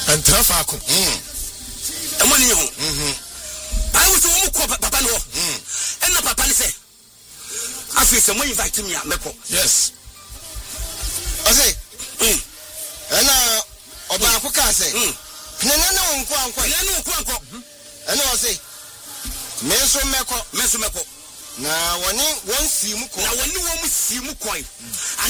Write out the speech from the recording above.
and Trafalco. And when you I was a woman called Papa no. And the Papa say, I feel someone inviting me at Meko. Yes. I say, and now, Obakuka say, no, and I say, Meso Meko. Now, when you won't see Muko, now when you won't see Muko.